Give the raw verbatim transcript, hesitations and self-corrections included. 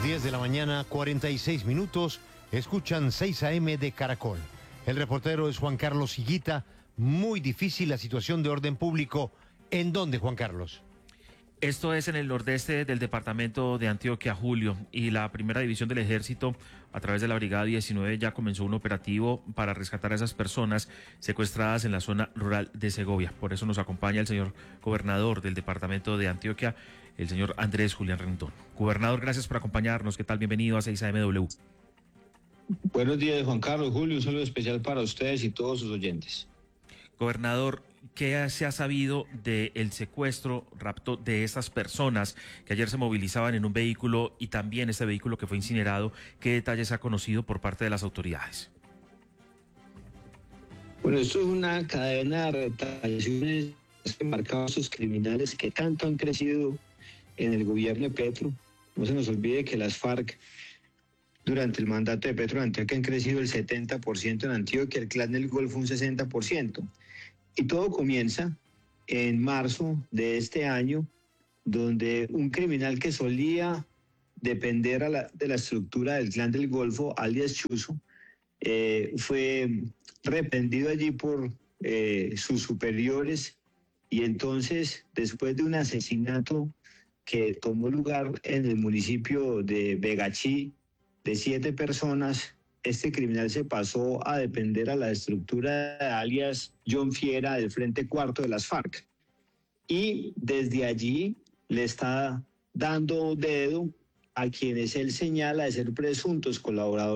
diez de la mañana, cuarenta y seis minutos, escuchan seis a eme de Caracol. El reportero es Juan Carlos Higuita. Muy difícil la situación de orden público. ¿En dónde, Juan Carlos? Esto es en el nordeste del departamento de Antioquia, Julio, y la primera división del ejército, a través de la brigada diecinueve, ya comenzó un operativo para rescatar a esas personas secuestradas en la zona rural de Segovia. Por eso nos acompaña el señor gobernador del departamento de Antioquia, el señor Andrés Julián Rendón. Gobernador, gracias por acompañarnos. ¿Qué tal? Bienvenido a seis a eme doble u. Buenos días, Juan Carlos. Julio, un saludo especial para ustedes y todos sus oyentes. Gobernador, ¿qué se ha sabido del secuestro, rapto de estas personas que ayer se movilizaban en un vehículo y también este vehículo que fue incinerado? ¿Qué detalles ha conocido por parte de las autoridades? Bueno, esto es una cadena de retaliaciones que marcaban sus criminales que tanto han crecido en el gobierno de Petro. No se nos olvide que las FARC, durante el mandato de Petro en Antioquia, han crecido el setenta por ciento en Antioquia, el Clan del Golfo un sesenta por ciento. Y todo comienza en marzo de este año, donde un criminal que solía depender a la, de la estructura del Clan del Golfo, alias Chuzo, eh, fue reprendido allí por eh, sus superiores, y entonces, después de un asesinato que tomó lugar en el municipio de Begachí, de siete personas, este criminal se pasó a depender a la estructura de alias John Fiera del Frente Cuarto de las FARC. Y desde allí le está dando dedo a quienes él señala de ser presuntos colaboradores